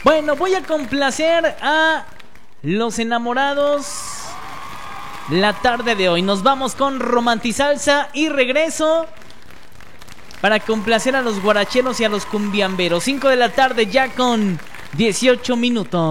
Bueno, voy a complacer a los enamorados la tarde de hoy. Nos vamos con Romantizalsa y regreso para complacer a los guaracheros y a los cumbiamberos. 5 de la tarde ya con 18 minutos.